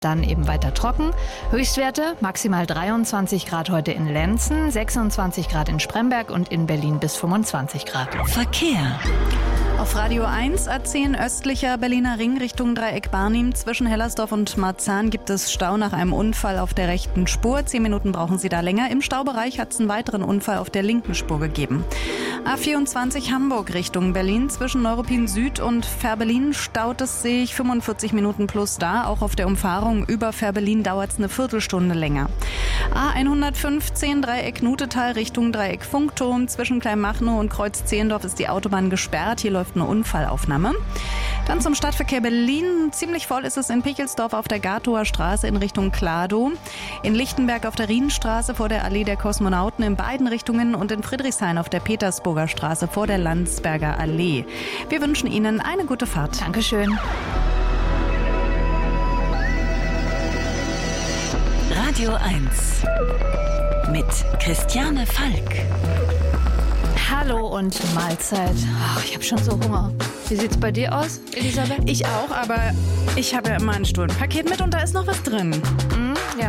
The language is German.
Dann eben weiter trocken. Höchstwerte maximal 23 Grad heute in Lenzen, 26 Grad in Spremberg und in Berlin bis 25 Grad. Verkehr. Auf Radio 1 A10 östlicher Berliner Ring Richtung Dreieck Barnim. Zwischen Hellersdorf und Marzahn gibt es Stau nach einem Unfall auf der rechten Spur. 10 Minuten brauchen Sie da länger. Im Staubereich hat es einen weiteren Unfall auf der linken Spur gegeben. A24 Hamburg Richtung Berlin. Zwischen Neuruppin Süd und Fehrbellin staut es sich 45 Minuten plus da. Auch auf der Umfahrung über Fehrbellin dauert es eine Viertelstunde länger. A115 Dreieck Nutetal Richtung Dreieck Funkturm. Zwischen Kleinmachnow und Kreuz Zehlendorf ist die Autobahn gesperrt. Hier läuft eine Unfallaufnahme. Dann zum Stadtverkehr Berlin. Ziemlich voll ist es in Pichelsdorf auf der Gatower Straße in Richtung Kladow. In Lichtenberg auf der Rienstraße vor der Allee der Kosmonauten in beiden Richtungen und in Friedrichshain auf der Petersburger Straße vor der Landsberger Allee. Wir wünschen Ihnen eine gute Fahrt. Dankeschön. Radio 1 mit Christiane Falk. Hallo und Mahlzeit. Ich habe schon so Hunger. Wie sieht's bei dir aus, Elisabeth? Ich auch, aber ich habe ja immer ein Stundenpaket mit und da ist noch was drin. Ja,